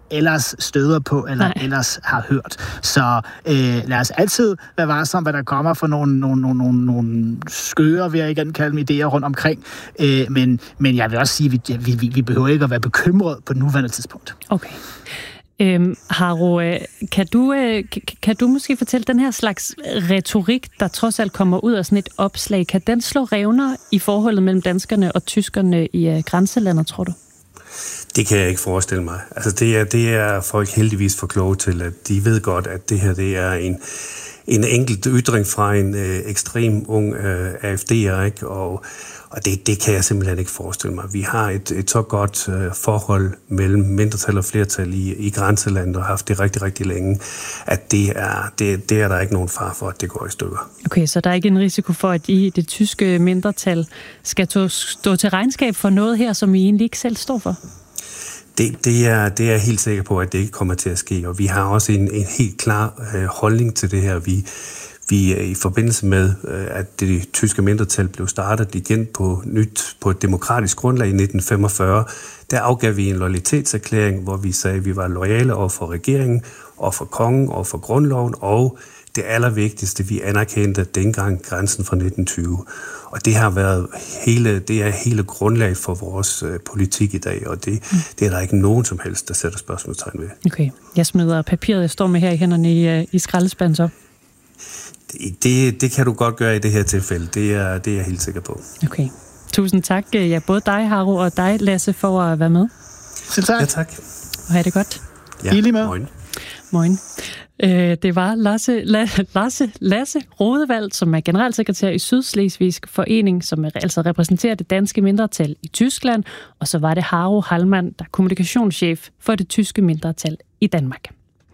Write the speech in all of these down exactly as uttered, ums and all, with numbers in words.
ellers støder på, eller Nej. ellers har hørt. Så øh, lad os altid være varsom, hvad der kommer for nogle, nogle, nogle, nogle, nogle skøre, vil jeg igen kalde dem, idéer rundt omkring. Øh, men, men jeg vil også sige, at vi, vi, vi behøver ikke at være bekymret på nuværende tidspunkt. Okay. Øhm, Haro, kan du, kan du måske fortælle, den her slags retorik, der trods alt kommer ud af sådan et opslag, kan den slå revner i forholdet mellem danskerne og tyskerne i grænselandet, tror du? Det kan jeg ikke forestille mig. Altså det er, det er folk heldigvis for kloge til, at de ved godt, at det her det er en, en enkelt ytring fra en øh, ekstrem ung øh, A F D'er, ikke? Og Og det, det kan jeg simpelthen ikke forestille mig. Vi har et, et så godt øh, forhold mellem mindretal og flertal i, i grænselandet, og har haft det rigtig, rigtig længe, at det er, det, det er der ikke nogen far for, at det går i stykker. Okay, så der er ikke en risiko for, at I, det tyske mindretal, skal to, stå til regnskab for noget her, som I egentlig ikke selv står for? Det, det, er, det er jeg helt sikker på, at det ikke kommer til at ske, og vi har også en, en helt klar øh, holdning til det her. Vi Vi i forbindelse med, at det tyske mindretal blev startet igen på nyt på et demokratisk grundlag i nitten femogfyrre, der afgav vi en loyalitetserklæring, hvor vi sagde, at vi var loyale over for regeringen, over for kongen, over for grundloven, og det allervigtigste, vi anerkendte dengang grænsen fra nitten tyve. Og det har været hele, det er hele grundlag for vores politik i dag, og det, mm. det er der ikke nogen som helst, der sætter spørgsmålstegn ved. Okay, jeg smider papiret, jeg står med her i hænderne i, i skraldespanden så. Det, det kan du godt gøre i det her tilfælde. Det er, det er jeg helt sikker på. Okay. Tusind tak, ja, både dig, Haro, og dig, Lasse, for at være med. Selv tak. Ja, tak. Og have det godt. Ja, lige med. Moin. Moin. Øh, det var Lasse, La, Lasse, Lasse Rodevald, som er generalsekretær i Sydslesvigsk Forening, som altså repræsenterer det danske mindretal i Tyskland, og så var det Haro Hallmann, der er kommunikationschef for det tyske mindretal i Danmark.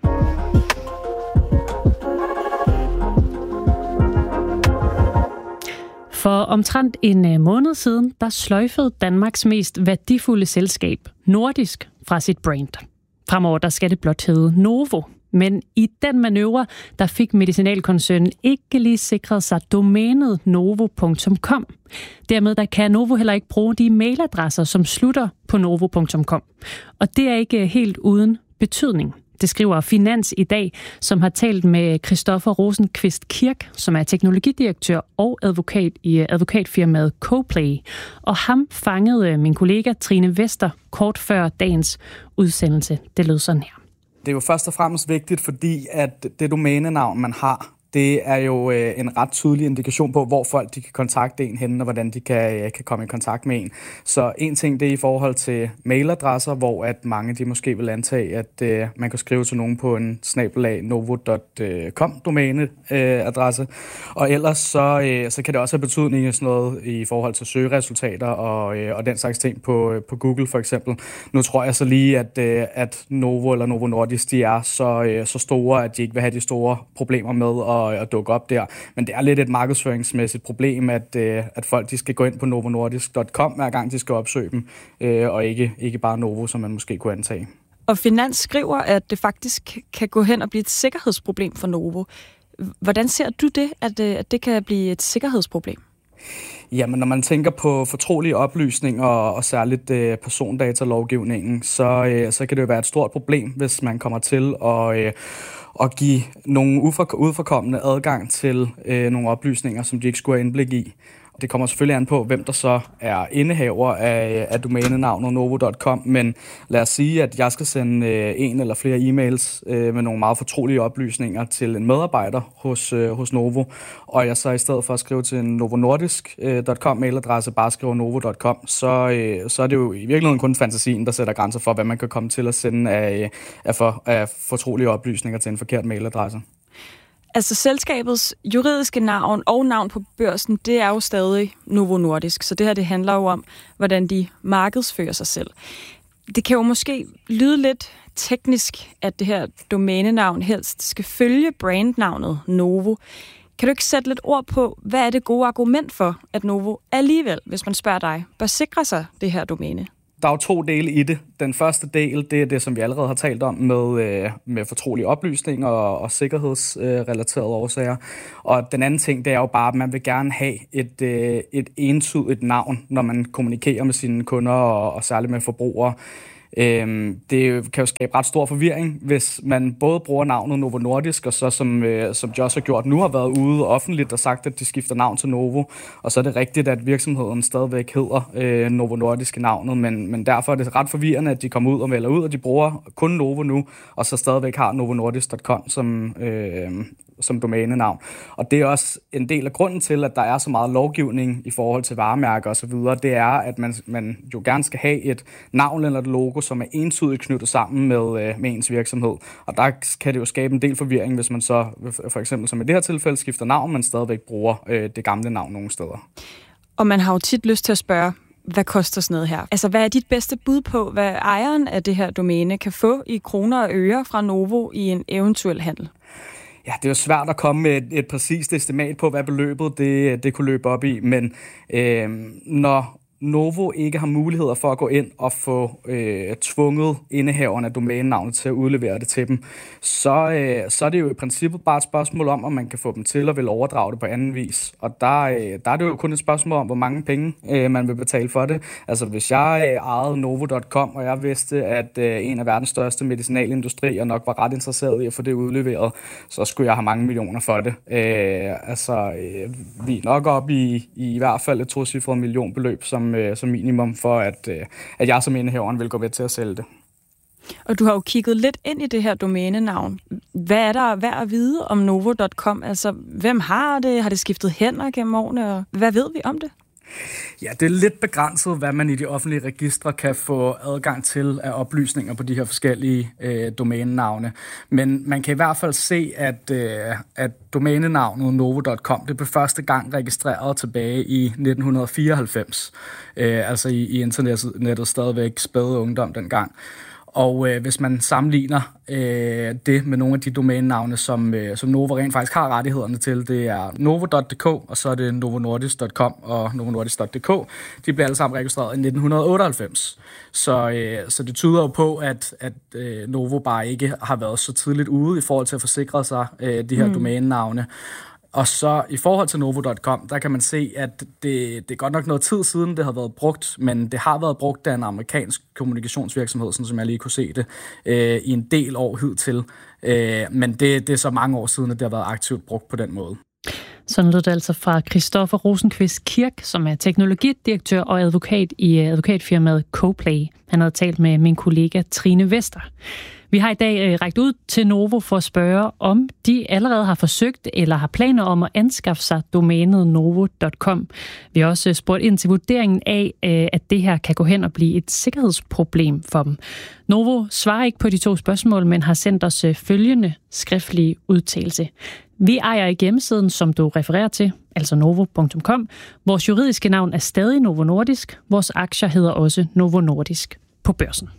For omtrent en måned siden, der sløjfede Danmarks mest værdifulde selskab, Nordisk, fra sit brand. Fremover der skal det blot hedde Novo. Men i den manøvre, der fik medicinalkoncernen ikke lige sikret sig domænet novo punktum com. Dermed der kan Novo heller ikke bruge de mailadresser, som slutter på novo punktum com. Og det er ikke helt uden betydning. Det skriver Finans i dag, som har talt med Christoffer Rosenqvist Kirk, som er teknologidirektør og advokat i advokatfirmaet Coplay. Og ham fangede min kollega Trine Vester kort før dagens udsendelse. Det lød sådan her. Det er jo først og fremmest vigtigt, fordi at det domænenavn, man har, det er jo en ret tydelig indikation på, hvor folk de kan kontakte en henne, og hvordan de kan, kan komme i kontakt med en. Så en ting, det er i forhold til mailadresser, hvor at mange de måske vil antage, at uh, man kan skrive til nogen på en snabelag novo punktum com domæneadresse. Og ellers så, uh, så kan det også have betydning i sådan noget i forhold til søgeresultater og, uh, og den slags ting på, uh, på Google for eksempel. Nu tror jeg så lige, at, uh, at Novo eller Novo Nordisk, de er så, uh, så store, at de ikke vil have de store problemer med at at dukke op der. Men det er lidt et markedsføringsmæssigt problem, at, øh, at folk de skal gå ind på novo nordisk punktum com hver gang de skal opsøge dem, øh, og ikke, ikke bare Novo, som man måske kunne antage. Og Finans skriver, at det faktisk kan gå hen og blive et sikkerhedsproblem for Novo. Hvordan ser du det, at, at det kan blive et sikkerhedsproblem? Jamen, når man tænker på fortrolige oplysninger og, og særligt øh, persondatalovgivningen, så, øh, så kan det jo være et stort problem, hvis man kommer til at øh, og give nogle udforkommende adgang til øh, nogle oplysninger, som de ikke skulle have indblik i. Det kommer selvfølgelig an på, hvem der så er indehaver af, af domænenavnet novo punktum com, men lad os sige, at jeg skal sende øh, en eller flere e-mails øh, med nogle meget fortrolige oplysninger til en medarbejder hos, øh, hos Novo, og jeg så i stedet for at skrive til en novo nordisk punktum com mailadresse bare skriver novo punktum com, så, øh, så er det jo i virkeligheden kun fantasien, der sætter grænser for, hvad man kan komme til at sende af, af, for, af fortrolige oplysninger til en forkert mailadresse. Altså selskabets juridiske navn og navn på børsen, det er jo stadig Novo Nordisk, så det her det handler jo om, hvordan de markedsfører sig selv. Det kan jo måske lyde lidt teknisk, at det her domænenavn helst skal følge brandnavnet Novo. Kan du ikke sætte lidt ord på, hvad er det gode argument for, at Novo alligevel, hvis man spørger dig, bør sikre sig det her domæne? Der er jo to dele i det. Den første del, det er det, som vi allerede har talt om med, øh, med fortrolige oplysninger og, og sikkerhedsrelaterede øh, årsager. Og den anden ting, det er jo bare, at man vil gerne have et, øh, et entydigt navn, når man kommunikerer med sine kunder og, og særligt med forbrugere. Øh, det kan jo skabe ret stor forvirring, hvis man både bruger navnet Novo Nordisk, og så som, øh, som Josh har gjort nu, har været ude offentligt og sagt, at de skifter navn til Novo. Og så er det rigtigt, at virksomheden stadigvæk hedder øh, Novo Nordisk i navnet, men, men derfor er det ret forvirrende, at de kommer ud og melder ud, og de bruger kun Novo nu, og så stadigvæk har novo nordisk punktum com som, øh, som domænenavn. Og det er også en del af grunden til, at der er så meget lovgivning i forhold til varemærker osv., det er, at man, man jo gerne skal have et navn eller et logo, som er entydigt knyttet sammen med, med ens virksomhed. Og der kan det jo skabe en del forvirring, hvis man så for eksempel som i det her tilfælde skifter navn, men stadigvæk bruger øh, det gamle navn nogle steder. Og man har jo tit lyst til at spørge, hvad koster sådan noget her? Altså, hvad er dit bedste bud på, hvad ejeren af det her domæne kan få i kroner og øre fra Novo i en eventuel handel? Ja, det er jo svært at komme med et, et præcist estimat på, hvad beløbet det, det kunne løbe op i, men øh, når Novo ikke har muligheder for at gå ind og få øh, tvunget indehaverne af domænenavnet til at udlevere det til dem, så, øh, så er det jo i princippet bare et spørgsmål om, om man kan få dem til at vil overdrage det på anden vis. Og der, øh, der er det jo kun et spørgsmål om, hvor mange penge øh, man vil betale for det. Altså hvis jeg øh, ejede novo punktum com, og jeg vidste, at øh, en af verdens største medicinalindustrier nok var ret interesseret i at få det udleveret, så skulle jeg have mange millioner for det. Øh, altså, øh, vi er nok op i, i, i hvert fald et tocifret millionbeløb, som som minimum for, at, at jeg som indehaveren vil gå med til at sælge det. Og du har jo kigget lidt ind i det her domænenavn. Hvad er der værd at vide om novo punktum com? Altså, hvem har det? Har det skiftet hænder gennem årene? Og hvad ved vi om det? Ja, det er lidt begrænset, hvad man i de offentlige registre kan få adgang til af oplysninger på de her forskellige øh, domænenavne. Men man kan i hvert fald se, at, øh, at domænenavnet novo punktum com det blev første gang registreret tilbage i nitten fireoghalvfems. Øh, altså i, i internettet stadigvæk spæde ungdom dengang. Og øh, hvis man sammenligner øh, det med nogle af de domænenavne, som, øh, som Novo rent faktisk har rettighederne til, det er novo punktum d k, og så er det novo nordisk punktum com og novo nordisk punktum d k. De blev alle sammen registreret i nitten otteoghalvfems. Så, øh, så det tyder jo på, at, at øh, Novo bare ikke har været så tidligt ude i forhold til at forsikre sig øh, de her mm. domænenavne. Og så i forhold til novo punktum com, der kan man se, at det, det er godt nok noget tid siden, det har været brugt, men det har været brugt af en amerikansk kommunikationsvirksomhed, sådan som jeg lige kunne se det, øh, i en del år hidtil. Øh, men det, det er så mange år siden, at det har været aktivt brugt på den måde. Sådan lød det altså fra Christoffer Rosenqvist Kirk, som er teknologidirektør og advokat i advokatfirmaet Coplay. Han havde talt med min kollega Trine Vester. Vi har i dag øh, rækket ud til Novo for at spørge, om de allerede har forsøgt eller har planer om at anskaffe sig domænet novo punktum com. Vi har også spurgt ind til vurderingen af, øh, at det her kan gå hen og blive et sikkerhedsproblem for dem. Novo svarer ikke på de to spørgsmål, men har sendt os øh, følgende skriftlige udtalelse. Vi ejer ikke hjemmesiden, som du refererer til, altså novo punktum com. Vores juridiske navn er stadig Novo Nordisk. Vores aktier hedder også Novo Nordisk på børsen.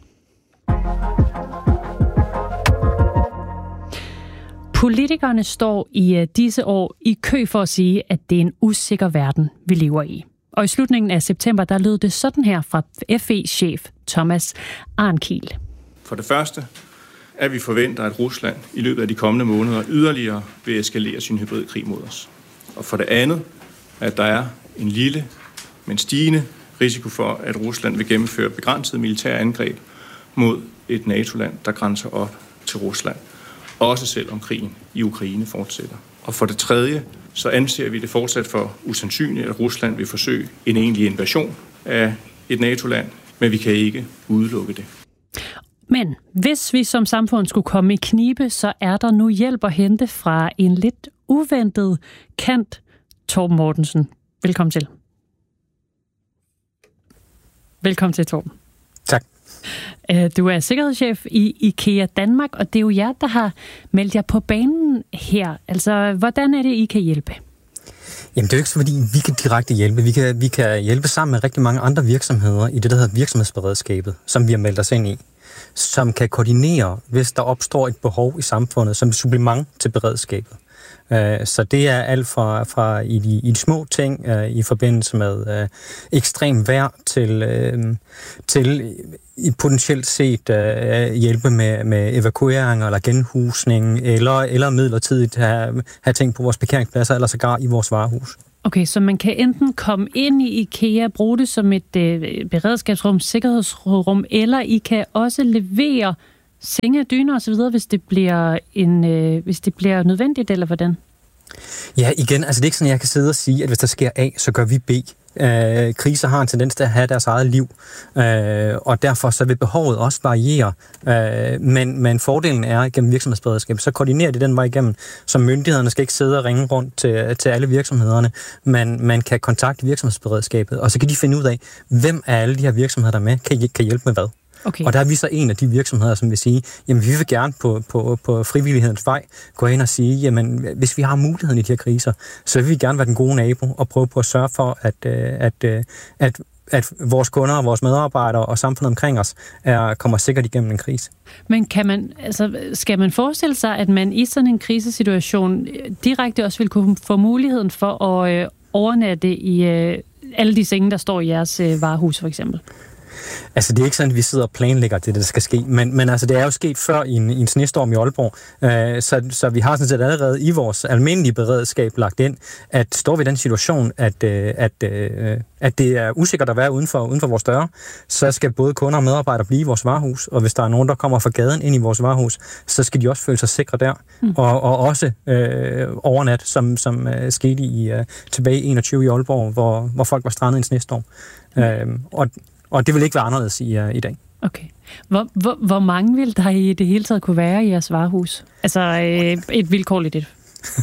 Politikerne står i disse år i kø for at sige, at det er en usikker verden, vi lever i. Og i slutningen af september, der lød det sådan her fra F E-chef Thomas Arnkiel. For det første, at vi forventer, at Rusland i løbet af de kommende måneder yderligere vil eskalere sin hybridkrig mod os. Og for det andet, at der er en lille, men stigende risiko for, at Rusland vil gennemføre begrænsede militære angreb mod et NATO-land, der grænser op til Rusland. Også selvom krigen i Ukraine fortsætter. Og for det tredje, så anser vi det fortsat for usandsynligt, at Rusland vil forsøge en egentlig invasion af et NATO-land, men vi kan ikke udelukke det. Men hvis vi som samfund skulle komme i knibe, så er der nu hjælp at hente fra en lidt uventet kant. Torben Mortensen, velkommen til. Velkommen til, Torben. Tak. Du er sikkerhedschef i IKEA Danmark, og det er jo jer, der har meldt jer på banen her. Altså, hvordan er det, I kan hjælpe? Jamen, det er jo ikke så, fordi vi kan direkte hjælpe. Vi kan, vi kan hjælpe sammen med rigtig mange andre virksomheder i det, der hedder virksomhedsberedskabet, som vi har meldt os ind i, som kan koordinere, hvis der opstår et behov i samfundet, som supplement til beredskabet. Så det er alt fra, fra i, de, i de små ting uh, i forbindelse med uh, ekstrem vejr til, uh, til i potentielt set uh, hjælpe med, med evakuering eller genhusning eller, eller midlertidigt have, have ting på vores parkeringspladser eller sågar i vores varehus. Okay, så man kan enten komme ind i IKEA, bruge det som et øh, beredskabsrum, sikkerhedsrum, eller I kan også levere senge, dyner osv., hvis det bliver en, øh, hvis det bliver nødvendigt, eller hvordan? Ja, igen, altså det er ikke sådan, at jeg kan sidde og sige, at hvis der sker A, så gør vi B. Øh, kriser har en tendens til at have deres eget liv, øh, og derfor så vil behovet også variere. Øh, men, men fordelen er, gennem virksomhedsberedskab, så koordinerer det den vej igennem, så myndighederne skal ikke sidde og ringe rundt til, til alle virksomhederne, men man kan kontakte virksomhedsberedskabet, og så kan de finde ud af, hvem af alle de her virksomheder, der er med, kan, kan hjælpe med hvad. Okay. Og der er vi så en af de virksomheder, som vil sige, jamen vi vil gerne på, på, på frivillighedens vej gå ind og sige, jamen hvis vi har muligheden i de her kriser, så vil vi gerne være den gode nabo og prøve på at sørge for, at, at, at, at vores kunder og vores medarbejdere og samfundet omkring os er, kommer sikkert igennem en krise. Men kan man, altså, skal man forestille sig, at man i sådan en krisesituation direkte også vil kunne få muligheden for at øh, overnatte i øh, alle de senge, der står i jeres øh, varehus for eksempel? Altså, det er ikke sådan, at vi sidder og planlægger det, der skal ske, men, men altså, det er jo sket før i en, i en snestorm i Aalborg, øh, så, så vi har sådan set allerede i vores almindelige beredskab lagt ind, at står vi i den situation, at, øh, at, øh, at det er usikkert at være uden for, uden for vores døre, så skal både kunder og medarbejdere blive i vores varehus, og hvis der er nogen, der kommer fra gaden ind i vores varehus, så skal de også føle sig sikre der, mm. og, og også øh, overnat, som, som øh, skete i, øh, tilbage i enogtyve i Aalborg, hvor, hvor folk var strandet i en snestorm. Mm. Øh, og Og det vil ikke være anderledes i, uh, i dag. Okay. Hvor, hvor, hvor mange vil der i det hele taget kunne være i jeres varehus? Altså øh, et vilkårligt et.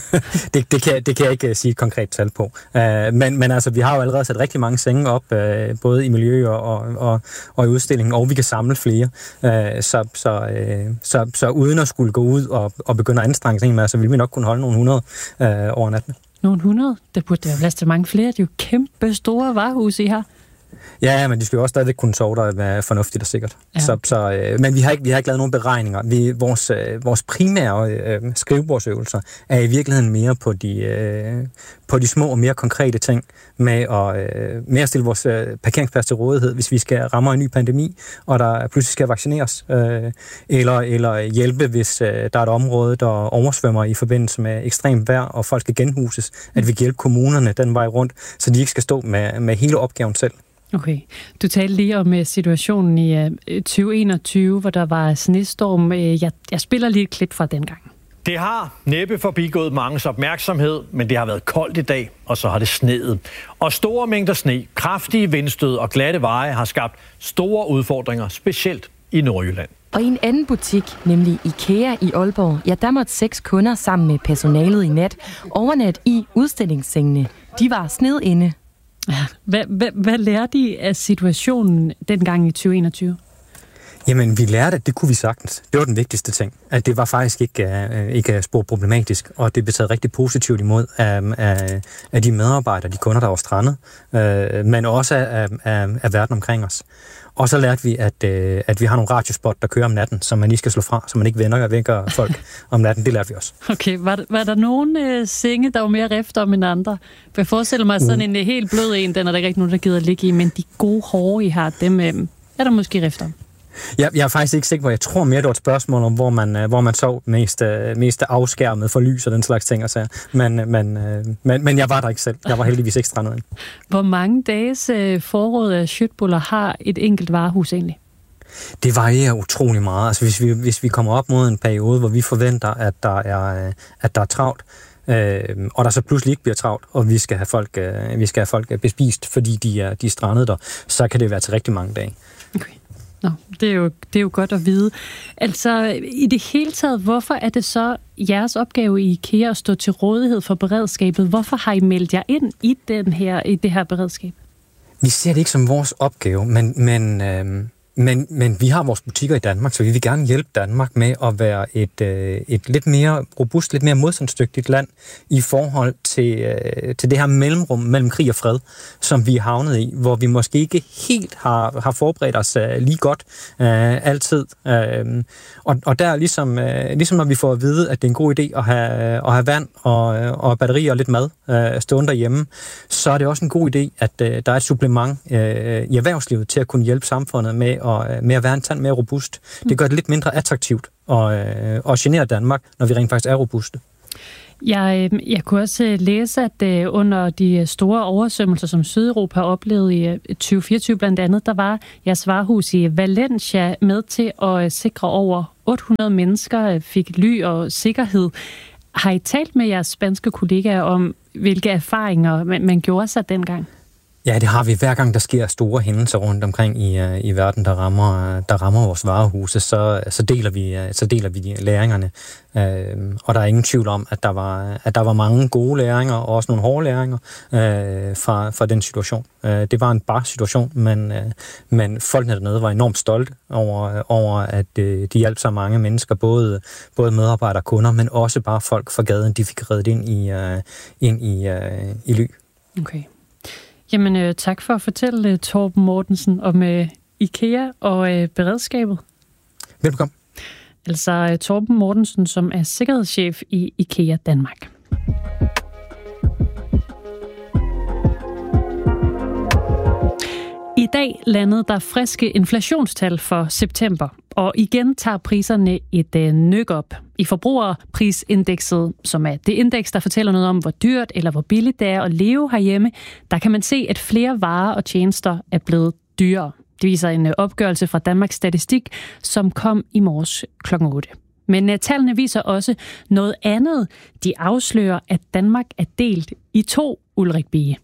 det, det, kan, det kan jeg ikke uh, sige et konkret tal på. Uh, men, men altså, vi har jo allerede sat rigtig mange senge op, uh, både i miljø og, og, og, og i udstillingen, og vi kan samle flere. Uh, så, så, uh, så, så uden at skulle gå ud og, og begynde at anstrenge sig med, så vil vi nok kunne holde nogle hundrede uh, over natten. Nogle hundrede? Der burde der være plads til mange flere. Det er jo kæmpe store varehus, I har. Ja, men de skal jo også stadigvæk kunne sove der være fornuftigt og sikkert. Ja. Så, så, øh, men vi har, ikke, vi har ikke lavet nogen beregninger. Vi, vores, øh, vores primære øh, skrivebordsøvelser er i virkeligheden mere på de, øh, på de små og mere konkrete ting, med at, øh, med at stille vores øh, parkeringsplads til rådighed, hvis vi skal ramme en ny pandemi, og der pludselig skal vaccineres, øh, eller, eller hjælpe, hvis øh, der er et område, der oversvømmer i forbindelse med ekstremt vejr, og folk skal genhuses, at vi kan hjælpe kommunerne den vej rundt, så de ikke skal stå med, med hele opgaven selv. Okay. Du talte lige om situationen i tyve enogtyve, hvor der var snestorm. Jeg, jeg spiller lige et klip fra dengang. Det har næppe forbigået manges opmærksomhed, men det har været koldt i dag, og så har det sneet. Og store mængder sne, kraftige vindstød og glatte veje har skabt store udfordringer, specielt i Nordjylland. Og i en anden butik, nemlig IKEA i Aalborg, ja, der måtte seks kunder sammen med personalet i nat overnat i udstillingssengene. De var snedinde. Hvad, hvad, hvad lærte I af situationen dengang i tyve enogtyve? Jamen, vi lærte, at det kunne vi sagtens. Det var den vigtigste ting. At det var faktisk ikke, uh, ikke spor problematisk, og det blev taget rigtig positivt imod af, af, af de medarbejdere, de kunder, der var strandet, uh, men også af, af, af verden omkring os. Og så lærte vi, at, uh, at vi har nogle radiospot, der kører om natten, som man lige skal slå fra, så man ikke vender og vækker folk om natten. Det lærte vi også. Okay, var, var der nogen uh, senge, der var mere rift om end andre? For jeg forestiller mig sådan en uh, helt blød en, den er der ikke rigtig nogen, der gider ligge i, men de gode hårde, I har, dem uh, er der måske rift om. Jeg, jeg er faktisk ikke sikker på, jeg tror mere, det var et spørgsmål om, hvor man, hvor man sov mest, mest afskærmet for lys og den slags ting. Altså. Men, men, men, men jeg var der ikke selv. Jeg var heldigvis ikke strandet ind. Hvor mange dages forråd af Schøtbuller har et enkelt varehus egentlig? Det varierer utrolig meget. Altså, hvis, vi, hvis vi kommer op mod en periode, hvor vi forventer, at der er, at der er travlt, øh, og der så pludselig ikke bliver travlt, og vi skal have folk, øh, vi skal have folk bespist, fordi de er, de er strandet der, så kan det være til rigtig mange dage. Okay. Nå, det er, jo, det er jo godt at vide. Altså, i det hele taget, hvorfor er det så jeres opgave i IKEA at stå til rådighed for beredskabet? Hvorfor har I meldt jer ind i, den her, i det her beredskab? Vi ser det ikke som vores opgave, men, men, øh, men, men vi har vores butikker i Danmark, så vi vil gerne hjælpe Danmark med at være et, øh, et lidt mere robust, lidt mere modstandsdygtigt land i forhold til, øh, til det her mellemrum mellem krig og fred, som vi er havnet i, hvor vi måske ikke helt har, har forberedt os øh, lige godt øh, altid. Øh, og, og der ligesom, øh, ligesom når vi får at vide, at det er en god idé at have, at have vand og, og batterier og lidt mad øh, stående derhjemme, så er det også en god idé, at øh, der er et supplement øh, i erhvervslivet til at kunne hjælpe samfundet med og med at være en tand mere robust. Det gør det lidt mindre attraktivt at, at genere Danmark, når vi rent faktisk er robuste. Jeg, jeg kunne også læse, at under de store oversvømmelser, som Sydeuropa oplevede i tyve fireogtyve blandt andet, der var jeres varehus i Valencia med til at sikre over otte hundrede mennesker fik ly og sikkerhed. Har I talt med jeres spanske kollegaer om, hvilke erfaringer man, man gjorde sig dengang? Ja, det har vi. Hver gang der sker store hændelser rundt omkring i, i verden, der rammer, der rammer vores varehuse, så, så, deler vi, så deler vi læringerne. Øh, og der er ingen tvivl om, at der var, at der var mange gode læringer, og også nogle hårde læringer øh, fra, fra den situation. Øh, det var en barsk situation, men, øh, men folkene dernede var enormt stolte over, over at øh, de hjalp så mange mennesker, både, både medarbejdere og kunder, men også bare folk fra gaden, de fik reddet ind i, øh, ind i, øh, i ly. Okay. Jamen, øh, tak for at fortælle, Torben Mortensen, om øh, IKEA og øh, beredskabet. Velkommen. Altså øh, Torben Mortensen, som er sikkerhedschef i IKEA Danmark. I dag landede der friske inflationstal for september, og igen tager priserne et øh, nyk op. I forbrugerprisindekset, som er det indeks, der fortæller noget om, hvor dyrt eller hvor billigt det er at leve herhjemme, der kan man se, at flere varer og tjenester er blevet dyrere. Det viser en øh, opgørelse fra Danmarks Statistik, som kom i morges klokken otte. Men øh, tallene viser også noget andet. De afslører, at Danmark er delt i to, Ulrik Bie.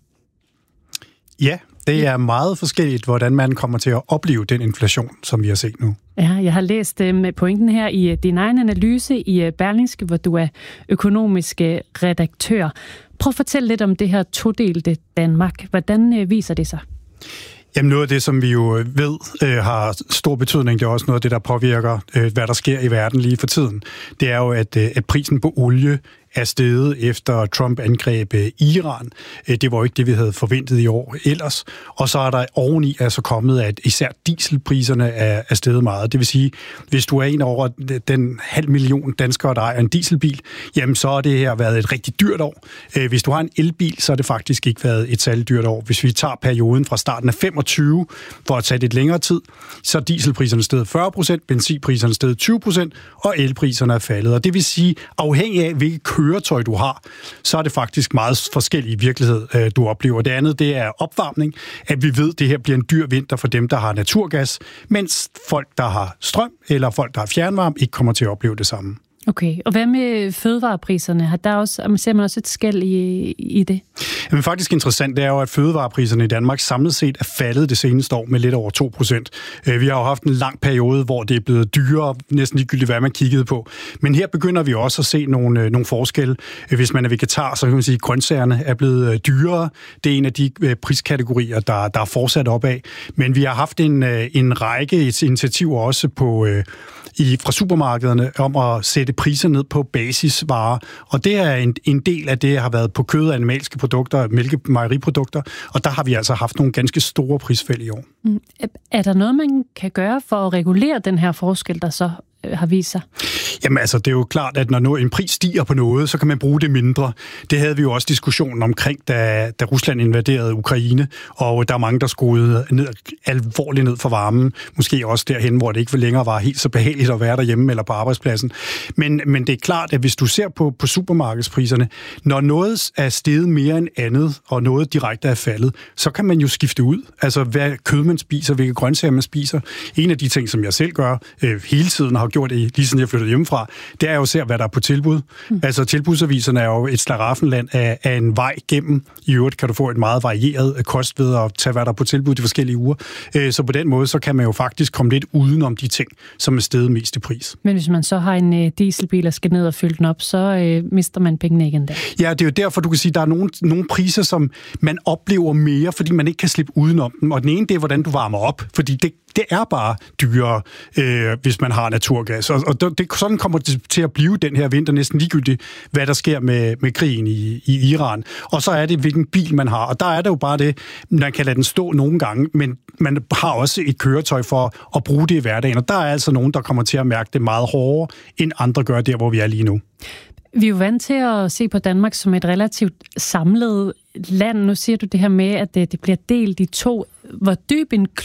Ja, det er meget forskelligt, hvordan man kommer til at opleve den inflation, som vi har set nu. Ja, jeg har læst med pointen her i din egen analyse i Berlingske, hvor du er økonomisk redaktør. Prøv at fortælle lidt om det her todelte Danmark. Hvordan viser det sig? Jamen noget af det, som vi jo ved øh, har stor betydning, det er også noget af det, der påvirker, øh, hvad der sker i verden lige for tiden. Det er jo, at, øh, at prisen på olie er steget efter Trump angreb Iran. Det var jo ikke det, vi havde forventet i år ellers. Og så er der oveni altså kommet, at især dieselpriserne er, er steget meget. Det vil sige, hvis du er en over den halv million danskere, der ejer en dieselbil, jamen så har det her været et rigtig dyrt år. Hvis du har en elbil, så har det faktisk ikke været et særligt dyrt år. Hvis vi tager perioden fra starten af femogtyve, for at tage lidt længere tid, så er dieselpriserne steget fyrre procent, benzinpriserne steget tyve procent, og elpriserne er faldet. Og det vil sige, afhængig af hvilket køretøj du har, så er det faktisk meget forskellig virkelighed, du oplever. Det andet, det er opvarmning, at vi ved, at det her bliver en dyr vinter for dem, der har naturgas, mens folk, der har strøm, eller folk, der har fjernvarme, ikke kommer til at opleve det samme. Okay, og hvad med fødevarepriserne? Har der også, ser man også et skel i, i det? Men faktisk interessant, det er jo, at fødevarepriserne i Danmark samlet set er faldet det seneste år med lidt over to procent. Vi har jo haft en lang periode, hvor det er blevet dyrere, næsten ligegyldigt hvad man kiggede på. Men her begynder vi også at se nogle, nogle forskelle. Hvis man er vegetar, så kan man sige, at grøntsagerne er blevet dyrere. Det er en af de priskategorier, der, der er fortsat opad. Men vi har haft en, en række initiativer også på... I, fra supermarkederne om at sætte priser ned på basisvarer. Og det er en, en del af det, har været på kød, animalske produkter, mælke, mejeriprodukter, og der har vi altså haft nogle ganske store prisfald i år. Mm. Er der noget, man kan gøre for at regulere den her forskel, der så har vist sig? Jamen altså, det er jo klart, at når en pris stiger på noget, så kan man bruge det mindre. Det havde vi jo også diskussionen omkring, da, da Rusland invaderede Ukraine, og der er mange, der skruede ned, alvorligt ned for varmen. Måske også derhen, hvor det ikke længere var helt så behageligt at være derhjemme eller på arbejdspladsen. Men, men det er klart, at hvis du ser på, på supermarkedspriserne, når noget er steget mere end andet, og noget direkte er faldet, så kan man jo skifte ud. Altså, hvad kød man spiser, hvilke grøntsager man spiser. En af de ting, som jeg selv gør øh, hele tiden, har gjort det lige siden jeg flyttede hjemmefra, det er jo at se, hvad der er på tilbud. Mm. Altså, tilbudsaviserne er jo et slaraffenland af, af en vej gennem. I øvrigt kan du få et meget varieret kost ved at tage, hvad der er på tilbud de forskellige uger. Så på den måde, så kan man jo faktisk komme lidt udenom de ting, som er steget mest i pris. Men hvis man så har en øh, dieselbil og skal ned og fylde den op, så øh, mister man pengene igen der. Ja, det er jo derfor, du kan sige, at der er nogle, nogle priser, som man oplever mere, fordi man ikke kan slippe udenom dem. Og den ene, det er, hvordan du varmer op, fordi det Det er bare dyrere, øh, hvis man har naturgas. Og, og det, sådan kommer det til at blive den her vinter næsten ligegyldigt, hvad der sker med, med krigen i, i Iran. Og så er det, hvilken bil man har. Og der er det jo bare det, man kan lade den stå nogle gange, men man har også et køretøj for at bruge det i hverdagen. Og der er altså nogen, der kommer til at mærke det meget hårdere, end andre gør der, hvor vi er lige nu. Vi er jo vant til at se på Danmark som et relativt samlet land. Nu siger du det her med, at det bliver delt i to. Hvor dyb en kløft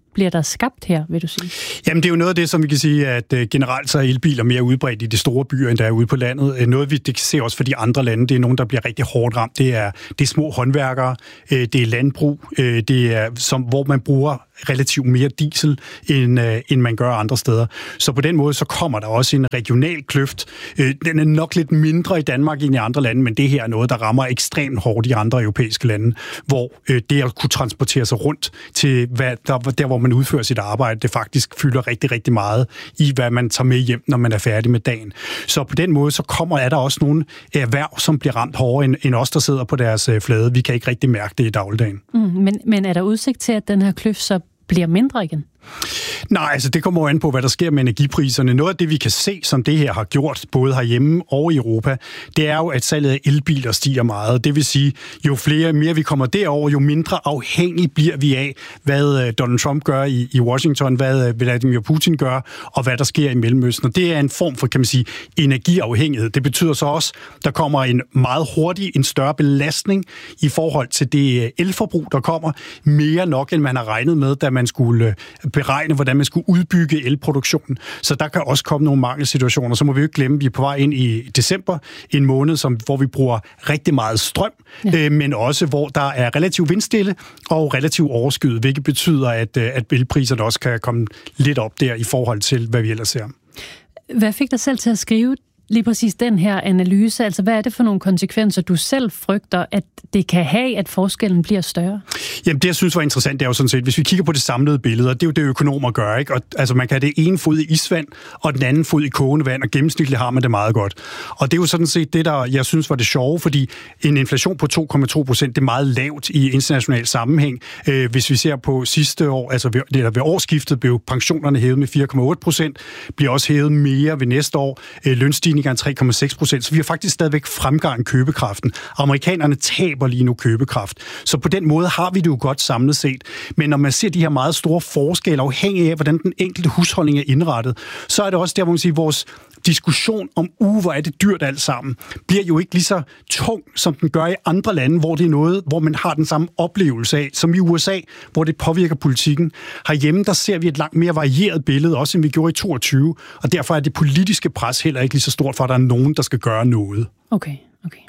bliver der skabt her, vil du sige? Jamen, det er jo noget af det, som vi kan sige, at uh, generelt så er elbiler mere udbredt i de store byer, end der er ude på landet. Uh, noget, vi det kan se også for de andre lande, det er nogen, der bliver rigtig hårdt ramt. Det er, det er små håndværkere, uh, det er landbrug, uh, det er, som, hvor man bruger relativt mere diesel, end, øh, end man gør andre steder. Så på den måde, så kommer der også en regional kløft. Øh, den er nok lidt mindre i Danmark end i andre lande, men det her er noget, der rammer ekstremt hårdt i andre europæiske lande, hvor øh, det at kunne transportere sig rundt til hvad, der, der, hvor man udfører sit arbejde, det faktisk fylder rigtig, rigtig meget i, hvad man tager med hjem, når man er færdig med dagen. Så på den måde, så kommer er der også nogle erhverv, som bliver ramt hårdere end, end os, der sidder på deres øh, flade. Vi kan ikke rigtig mærke det i dagligdagen. Mm, men, men er der udsigt til, at den her kløft så bliver mindre igen? Nej, altså det kommer jo an på, hvad der sker med energipriserne. Noget af det, vi kan se, som det her har gjort, både herhjemme og i Europa, det er jo, at salget af elbiler stiger meget. Det vil sige, jo flere mere vi kommer derover, jo mindre afhængig bliver vi af, hvad Donald Trump gør i, i Washington, hvad Vladimir Putin gør, og hvad der sker i Mellemøsten. Og det er en form for, kan man sige, energiafhængighed. Det betyder så også, der kommer en meget hurtig, en større belastning i forhold til det elforbrug, der kommer, mere nok, end man har regnet med, da man skulle beregne, hvordan man skulle udbygge elproduktionen. Så der kan også komme nogle mangelsituationer. Så må vi jo ikke glemme, at vi er på vej ind i december, en måned, som, hvor vi bruger rigtig meget strøm, ja. øh, men også hvor der er relativt vindstille og relativt overskyet, hvilket betyder, at, at elpriserne også kan komme lidt op der i forhold til, hvad vi ellers ser. Hvad fik dig selv til at skrive lige præcis den her analyse? Altså, hvad er det for nogle konsekvenser, du selv frygter, at det kan have, at forskellen bliver større? Jamen, det jeg synes var interessant, det er jo sådan set, hvis vi kigger på det samlede billede, og det er jo det, økonomer gør, ikke? Og, altså, man kan have det ene fod i isvand, og den anden fod i kogende vand, og gennemsnitligt har man det meget godt. Og det er jo sådan set det, der jeg synes var det sjove, fordi en inflation på to komma to procent, det er meget lavt i international sammenhæng. Øh, hvis vi ser på sidste år, altså ved, eller ved årsskiftet, blev pensionerne hævet med fire komma otte procent, bliver også hævet mere ved næste år. Øh, lønstigningen tre komma seks procent, så vi har faktisk stadigvæk fremgang i købekraften. Amerikanerne taber lige nu købekraft. Så på den måde har vi det jo godt samlet set. Men når man ser de her meget store forskelle, afhængig af, hvordan den enkelte husholdning er indrettet, så er det også der, hvor man siger, vores diskussion om, uh, hvor er det dyrt alt sammen, bliver jo ikke lige så tung, som den gør i andre lande, hvor det er noget, hvor man har den samme oplevelse af, som i U S A, hvor det påvirker politikken. Herhjemme, der ser vi et langt mere varieret billede, også end vi gjorde i toogtyve, og derfor er det politiske pres heller ikke lige så stort, for at der er nogen, der skal gøre noget. Okay, okay.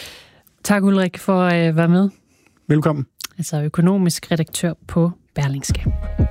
Tak Ulrik for at være med. Velkommen. Altså økonomisk redaktør på Berlingske.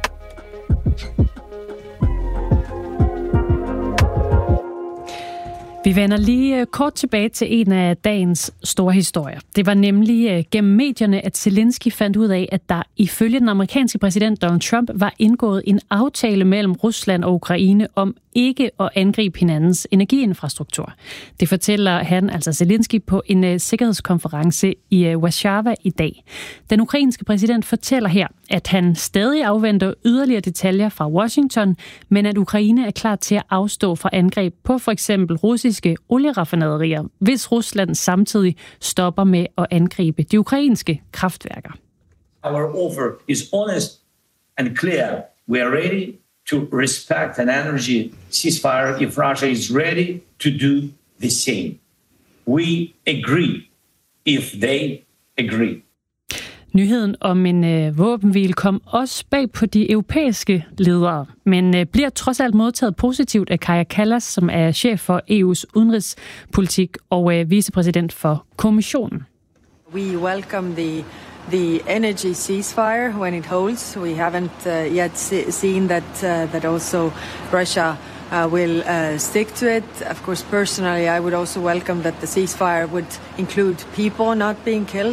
Vi vender lige kort tilbage til en af dagens store historier. Det var nemlig gennem medierne, at Zelensky fandt ud af, at der ifølge den amerikanske præsident Donald Trump var indgået en aftale mellem Rusland og Ukraine om ikke at angribe hinandens energiinfrastruktur. Det fortæller han, altså Zelensky, på en sikkerhedskonference i Warszawa i dag. Den ukrainske præsident fortæller her, at han stadig afventer yderligere detaljer fra Washington, men at Ukraine er klar til at afstå fra angreb på for eksempel russiske olieraffinaderier, hvis Rusland samtidig stopper med at angribe de ukrainske kraftværker. Our offer is honest and clear. We are ready to respect an energy ceasefire if Russia is ready to do the same. We agree if they agree. Nyheden om en øh, våbenhvile kom også bag på de europæiske ledere, men øh, bliver trods alt modtaget positivt af Kaja Kallas, som er chef for E U's udenrigspolitik og øh, vicepræsident for kommissionen. We welcome the the energy ceasefire when it holds. We haven't uh, yet se- seen that uh, that also Russia uh, will uh, stick to it. Of course, personally, I would also welcome that the ceasefire would include people not being killed.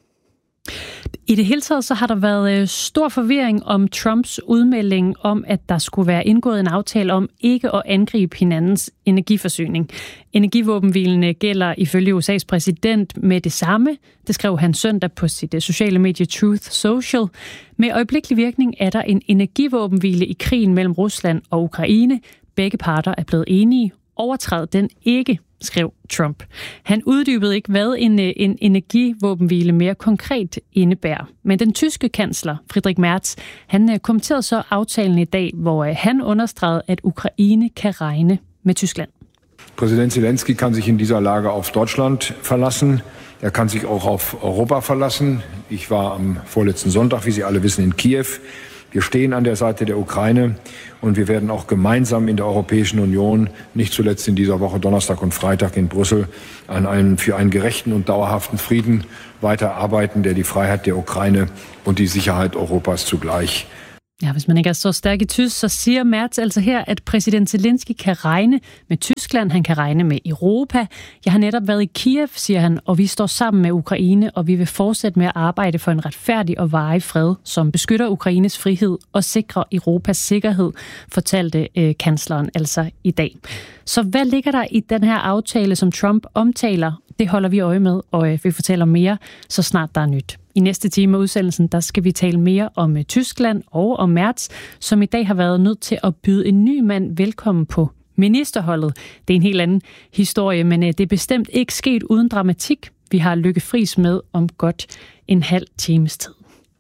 I det hele taget så har der været stor forvirring om Trumps udmelding om, at der skulle være indgået en aftale om ikke at angribe hinandens energiforsyning. Energivåbenhvilen gælder ifølge U S A's præsident med det samme. Det skrev han søndag på sit sociale medie Truth Social. Med øjeblikkelig virkning er der en energivåbenhvile i krigen mellem Rusland og Ukraine. Begge parter er blevet enige. Overtræd den ikke, skrev Trump. Han uddybede ikke, hvad en, en energivåbenhvile mere konkret indebærer. Men den tyske kansler, Friedrich Merz, han kommenterede så aftalen i dag, hvor han understregede, at Ukraine kan regne med Tyskland. Präsident Zelensky kann sich in dieser Lage auf Deutschland verlassen. Er kann sich auch auf Europa verlassen. Ich war am vorletzten Sonntag, wie Sie alle wissen, in Kiew. Wir stehen an der Seite der Ukraine und wir werden auch gemeinsam in der Europäischen Union, nicht zuletzt in dieser Woche Donnerstag und Freitag in Brüssel, an einem, für einen gerechten und dauerhaften Frieden weiterarbeiten, der die Freiheit der Ukraine und die Sicherheit Europas zugleich. Ja, hvis man ikke er så stærk i tysk, så siger Merz altså her, at præsident Zelensky kan regne med Tyskland, han kan regne med Europa. Jeg har netop været i Kiev, siger han, og vi står sammen med Ukraine, og vi vil fortsætte med at arbejde for en retfærdig og varig fred, som beskytter Ukraines frihed og sikrer Europas sikkerhed, fortalte øh, kansleren altså i dag. Så hvad ligger der i den her aftale, som Trump omtaler? Det holder vi øje med, og øh, vi fortæller mere, så snart der er nyt. I næste time af udsendelsen, der skal vi tale mere om Tyskland og om Merz, som i dag har været nødt til at byde en ny mand velkommen på ministerholdet. Det er en helt anden historie, men det er bestemt ikke sket uden dramatik. Vi har Lykke Friis med om godt en halv times tid.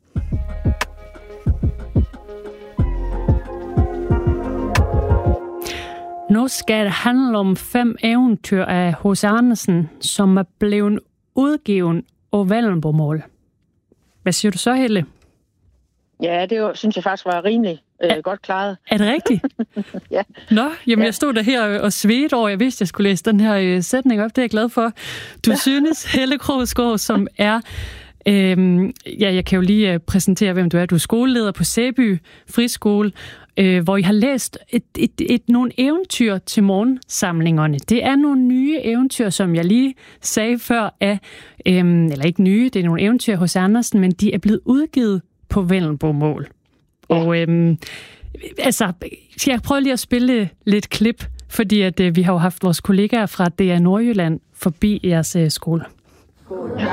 Nu skal det handle om fem eventyr af H C Andersen, som er blevet udgivet af Wallenborg-mål. Hvad siger du så, Helle? Ja, det jo, synes jeg faktisk var rimelig øh, er, godt klaret. Er det rigtigt? Ja. Nå, jamen ja. Jeg stod der her og svedte over, jeg vidste, jeg skulle læse den her øh, sætning op. Det er jeg glad for. Du ja. synes, Helle Krogsgaard, som er... Øhm, ja, jeg kan jo lige øh, præsentere, hvem du er. Du er skoleleder på Sæby Friskole, øh, hvor I har læst et, et, et, et, nogle eventyr til morgensamlingerne. Det er nogle nye eventyr, som jeg lige sagde før, af, øhm, eller ikke nye, det er nogle eventyr hos Andersen, men de er blevet udgivet på Wallenborg-mål. Ja. Og øhm, altså, skal jeg prøve lige at spille lidt klip, fordi at, øh, vi har jo haft vores kollegaer fra D R Nordjylland forbi jeres øh, skole. Goddag.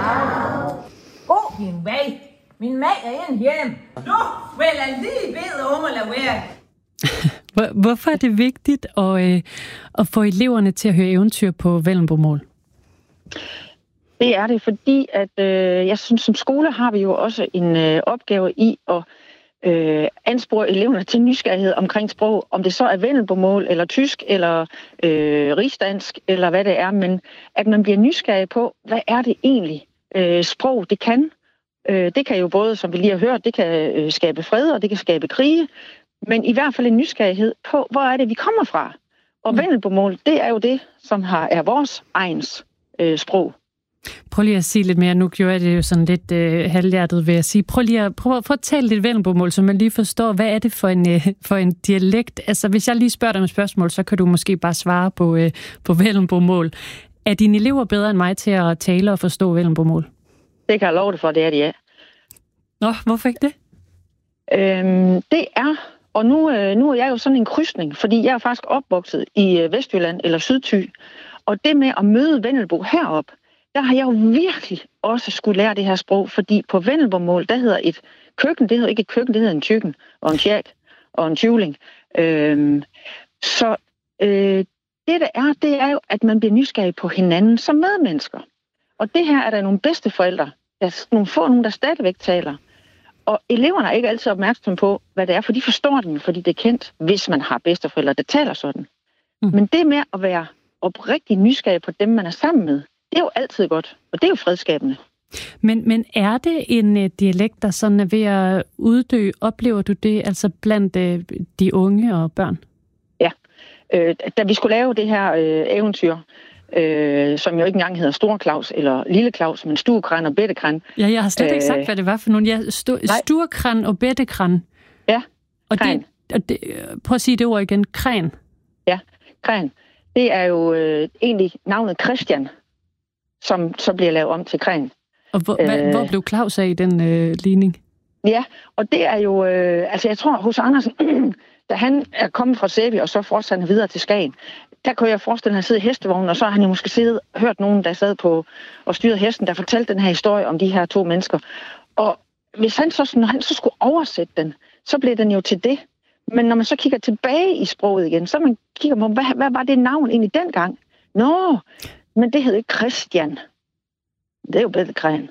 Åh, min mad. Min mad er inde hjem. Du vil jeg lige bede om at lade være. Hvorfor er det vigtigt at, øh, at få eleverne til at høre eventyr på Wallenborg-mål? Det er det, fordi at øh, jeg synes, som skole har vi jo også en øh, opgave i at øh, anspore eleverne til nysgerrighed omkring sprog. Om det så er Wallenborg-mål, eller tysk, eller øh, rigsdansk, eller hvad det er. Men at man bliver nysgerrig på, hvad er det egentlig øh, sprog, det kan. Øh, det kan jo både, som vi lige har hørt, det kan øh, skabe fred, og det kan skabe krige. Men i hvert fald en nysgerrighed på, hvor er det, vi kommer fra. Og mm. Wallenborg-mål, det er jo det, som har, er vores egens øh, sprog. Prøv lige at sige lidt mere. Nu gjorde jeg det jo sådan lidt øh, halvhjertet ved at sige. Prøv lige at, prøv, prøv at tale lidt Wallenborg-mål, så man lige forstår, hvad er det for en, øh, for en dialekt? Altså, hvis jeg lige spørger dig om spørgsmål, så kan du måske bare svare på, øh, på Wallenborg-mål. Er dine elever bedre end mig til at tale og forstå Wallenborg-mål? Det kan jeg love dig for, det er de, ja. Nå, hvorfor ikke det? Øhm, det er, og nu, øh, nu er jeg jo sådan en krydsning, fordi jeg er faktisk opvokset i øh, Vestjylland eller Sydthy. Og det med at møde Wallenborg herop, der har jeg jo virkelig også skulle lære det her sprog, fordi på Wallenborg-mål, der hedder et køkken, det hedder ikke et køkken, det hedder en tykken og en tjek og en tjuling. Øhm, så øh, det der er, det er jo, at man bliver nysgerrig på hinanden som medmennesker. Og det her er der nogle bedsteforældre, der er nogle få, nogle der stadigvæk taler. Og eleverne er ikke altid opmærksomme på, hvad det er, for de forstår dem, fordi det er kendt, hvis man har bedsteforældre, der taler sådan. Mm. Men det med at være oprigtig nysgerrig på dem, man er sammen med, det er jo altid godt, og det er jo fredskabende. Men, men er det en uh, dialekt, der sådan er ved at uddø? Oplever du det altså blandt uh, de unge og børn? Ja. Øh, da vi skulle lave det her øh, eventyr, øh, som jo ikke engang hedder Stor Claus eller Lille Claus, men Stuekran og Bettekran. Ja, jeg har slet ikke sagt, hvad det var for nogle. Ja, stu- Stuekran og Bettekran. Ja, og det, og det, prøv at sige det ord igen. Kran. Ja, Kran. Det er jo øh, egentlig navnet Christian, som så bliver lavet om til Kran. Og hvor, øh, hvad, hvor blev Claus af i den øh, ligning? Ja, og det er jo... Øh, altså, jeg tror, hos Andersen, da han er kommet fra Sæby, og så fortsatte han videre til Skagen, der kunne jeg forestille, at han sidder i hestevognen, og så har han jo måske siddet, hørt nogen, der sad på og styrede hesten, der fortalte den her historie om de her to mennesker. Og hvis han så, når han så skulle oversætte den, så blev den jo til det. Men når man så kigger tilbage i sproget igen, så man kigger på, hvad, hvad var det navn egentlig dengang? Nå, men det hed ikke Christian. Det er jo Bettekran.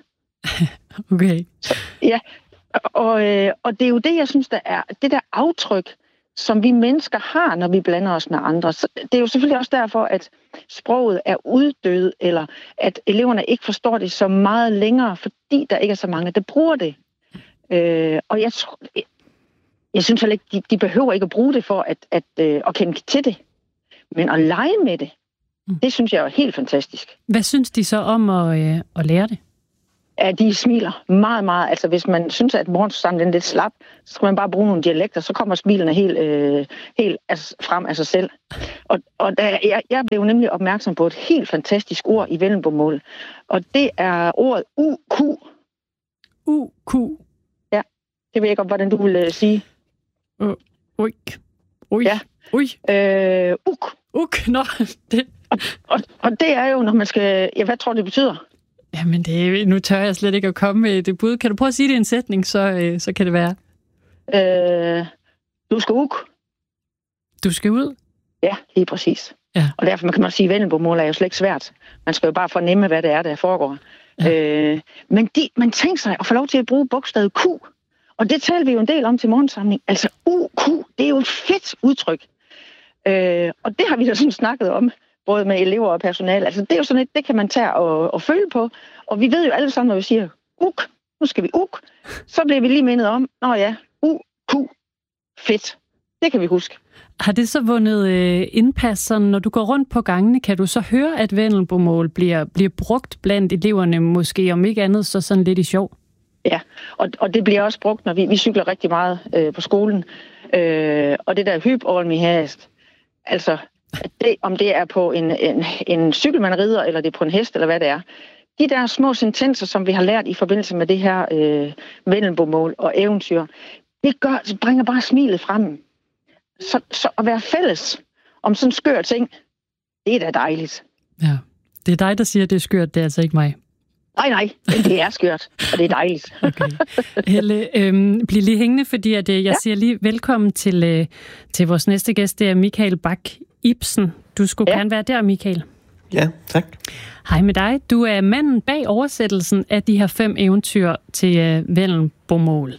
Okay. Så, ja, og, øh, og det er jo det, jeg synes, der er det der aftryk, som vi mennesker har, når vi blander os med andre. Så det er jo selvfølgelig også derfor, at sproget er uddødt, eller at eleverne ikke forstår det så meget længere, fordi der ikke er så mange, der bruger det. Øh, og jeg tror, jeg synes heller ikke, de, de behøver ikke at bruge det for at, at, øh, at kende til det. Men at lege med det, mm. det synes jeg er helt fantastisk. Hvad synes de så om at, øh, at lære det? Ja, de smiler meget, meget. Altså, hvis man synes, at morgensangen er lidt slap, så skal man bare bruge nogle dialekter, så kommer smilene helt, øh, helt altså, frem af sig selv. Og, og der, jeg, jeg blev nemlig opmærksom på et helt fantastisk ord i vendelbomål, og det er ordet U Q. U Q? Ja, det ved jeg ikke, hvordan du vil uh, sige. Uh, ui. Ui. Ja. Ui. Øh, uk. Uk, nå. Det... Og, og, og det er jo, når man skal... Ja, hvad tror du, det betyder? Jamen, det, nu tør jeg slet ikke at komme med det bud. Kan du prøve at sige det i en sætning, så, øh, så kan det være. Øh, du skal uk. Du skal ud? Ja, lige præcis. Ja. Og derfor kan man sige, at vendelbomål er jo slet ikke svært. Man skal jo bare fornemme, hvad det er, der foregår. Ja. Øh, men de, man tænker sig at få lov til at bruge bogstavet Q. Og det taler vi jo en del om til morgensamling. Altså U Q, det er jo et fedt udtryk. Øh, og det har vi da sådan snakket om, både med elever og personale. Altså det er jo sådan et, det kan man tage og, og føle på. Og vi ved jo alle sammen, når vi siger uk, nu skal vi uk, så bliver vi lige mindet om, nå ja, U Q, fedt. Det kan vi huske. Har det så vundet øh, indpas, sådan, når du går rundt på gangene, kan du så høre, at vendelbomål bliver, bliver brugt blandt eleverne, måske om ikke andet, så sådan lidt i sjov? Ja, og, og det bliver også brugt, når vi, vi cykler rigtig meget øh, på skolen. Øh, og det der hyb all me hast, altså det, om det er på en, en, en cykel, man rider, eller det er på en hest, eller hvad det er. De der små sentenser, som vi har lært i forbindelse med det her øh, vendelbomål og eventyr, det, gør, det bringer bare smilet frem. Så, så at være fælles om sådan en skør ting, det er da dejligt. Ja, det er dig, der siger, at det er skørt, det er altså ikke mig. Nej, nej, det er skørt, og det er dejligt. Okay. Helle, øhm, bliv lige hængende, fordi at, jeg ja. siger lige velkommen til, øh, til vores næste gæst, det er Michael Bach Ibsen. Du skulle ja. gerne være der, Michael. Ja, tak. Hej med dig. Du er manden bag oversættelsen af de her fem eventyr til øh, vendelbomål.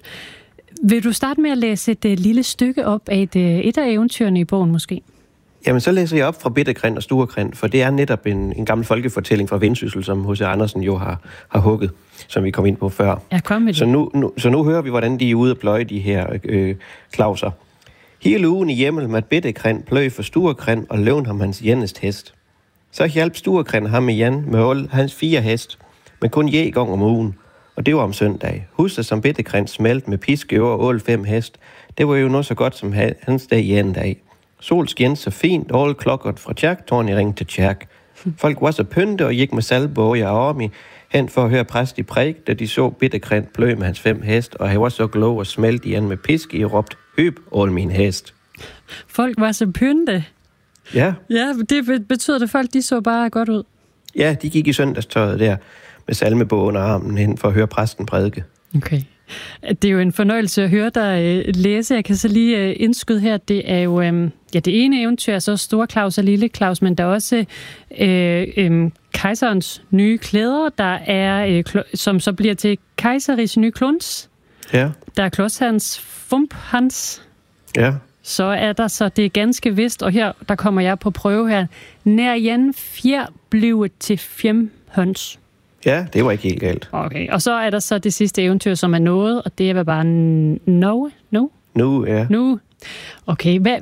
Vil du starte med at læse et uh, lille stykke op af et, uh, et af eventyrene i bogen, måske? Jamen, så læser jeg op fra Bittegrind og Sturegrind, for det er netop en, en gammel folkefortælling fra Vendsyssel, som H C Andersen jo har, har hugget, som vi kom ind på før. Ja, kom med det. Så nu, nu, så nu hører vi, hvordan de er ude at pløje de her øh, klauser. Hele ugen i hjemmel med Bittegrind pløj for Sturegrind og lån ham hans jennest hest. Så hjalp Sturegrind ham med Jan med all hans fire hest, men kun je gang om ugen. Og det var om søndag. Huset som Bittegrind smelt med piske over ål fem hest. Det var jo noget så godt som hans dag i anden dag. Sol skjente så fint, all klokkert fra kirktårn i ring til kirk. Folk var så pynte og gik med salgbog i armi hen for at høre præst i præg, da de så Bittegrind pløj med hans fem hest, og han var så glad og smelt igen med piske i råbt, høb all min hest. Folk var så pynte? Ja. Ja, det betyder det, folk de så bare godt ud? Ja, de gik i søndagstøjet der med salmebog under armen hen for at høre præsten prædike. Okay. Det er jo en fornøjelse at høre dig øh, læse. Jeg kan så lige øh, indskyde her, det er jo øh, ja, det ene eventyr er så Store Claus og Lille Claus, men der er også øh, øh, kejserens nye klæder, der er, øh, kl- som så bliver til kejseris nye kluns. Ja. Der er Klods Hans, Fump Hans. Ja. Så er der så, det er ganske vist, og her, der kommer jeg på prøve her. Nær Jan fjer blev til fjem høns. Ja, det var ikke helt galt. Okay, og så er der så det sidste eventyr, som er noget, og det er bare no, no? Nu, ja. Nu. Okay, hvad,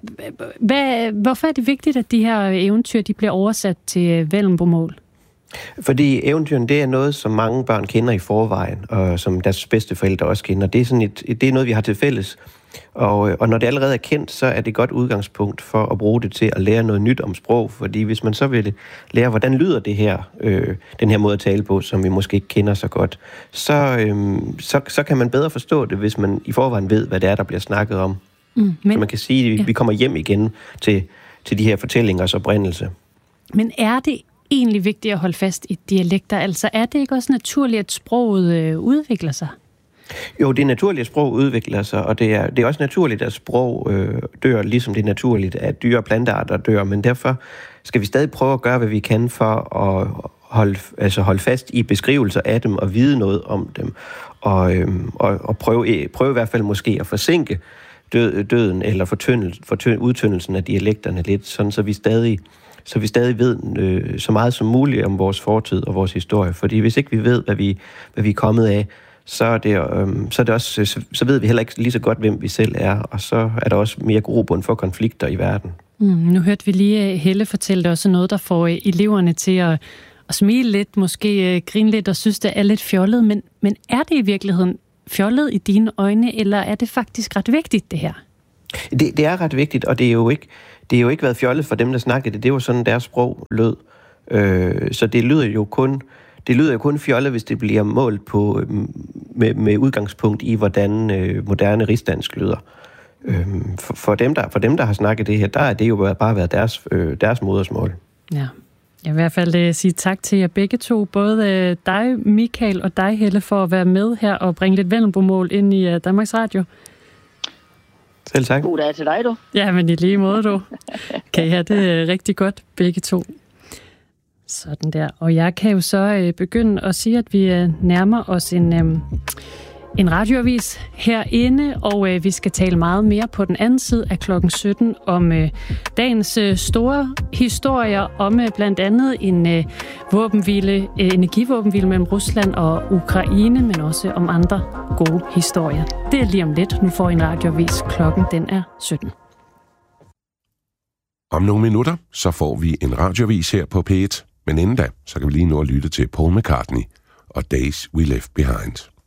hvad, hvorfor er det vigtigt, at de her eventyr de bliver oversat til vendelbomål? Fordi eventyrene, det er noget, som mange børn kender i forvejen, og som deres bedsteforældre også kender. Det er, sådan et, det er noget, vi har til fælles. Og, og når det allerede er kendt, så er det et godt udgangspunkt for at bruge det til at lære noget nyt om sprog. Fordi hvis man så vil lære, hvordan lyder det her, øh, den her måde at tale på, som vi måske ikke kender så godt, så, øh, så, så kan man bedre forstå det, hvis man i forvejen ved, hvad det er, der bliver snakket om. Mm, men, så man kan sige, at vi kommer hjem igen til, til de her fortællingers oprindelse. Men er det egentlig vigtigt at holde fast i dialekter? Altså er det ikke også naturligt, at sproget øh, udvikler sig? Jo, det er naturligt, at sprog udvikler sig, og det er, det er også naturligt, at sprog øh, dør, ligesom det er naturligt, at dyre og plantearter dør, men derfor skal vi stadig prøve at gøre, hvad vi kan for at holde, altså holde fast i beskrivelser af dem og vide noget om dem, og, øh, og, og prøve, prøve i hvert fald måske at forsinke død, døden eller fortynde, fortynde, udtyndelsen af dialekterne lidt, sådan så vi stadig, så vi stadig ved øh, så meget som muligt om vores fortid og vores historie, fordi hvis ikke vi ved, hvad vi, hvad vi er kommet af, så er det, øhm, så er det også, så, så ved vi heller ikke lige så godt, hvem vi selv er, og så er der også mere grobund for konflikter i verden. Mm, nu hørte vi lige Helle fortælle det også noget, der får eleverne til at, at smile lidt, måske grine lidt og synes, det er lidt fjollet, men, men er det i virkeligheden fjollet i dine øjne, eller er det faktisk ret vigtigt, det her? Det, det er ret vigtigt, og det er jo ikke, det er jo ikke været fjollet for dem, der snakkede det. Det var sådan, deres sprog lød. Øh, så det lyder jo kun det lyder jo kun fjollet, hvis det bliver målt på med, med udgangspunkt i, hvordan øh, moderne rigsdansk lyder. Øh, for, for, dem, der, for dem, der har snakket det her, der er det jo bare været deres, øh, deres modersmål. Ja. Jeg vil i hvert fald uh, sige tak til jer begge to, både uh, dig, Michael, og dig, Helle, for at være med her og bringe lidt Vendelbomål ind i uh, Danmarks Radio. Selv tak. God dag til dig, du. Ja, men i lige måde, du. Kan I have det uh, rigtig godt, begge to. Sådan der. Og jeg kan jo så uh, begynde at sige, at vi uh, nærmer os en... Um, En radioavis herinde, og øh, vi skal tale meget mere på den anden side af klokken sytten om øh, dagens øh, store historier om øh, blandt andet en øh, våbenhvile, øh, energivåbenhvile mellem Rusland og Ukraine, men også om andre gode historier. Det er lige om lidt. Nu får I en radioavis. Klokken den er sytten. Om nogle minutter, så får vi en radioavis her på P et. Men inden da, så kan vi lige nå at lytte til Paul McCartney og Days We Left Behind.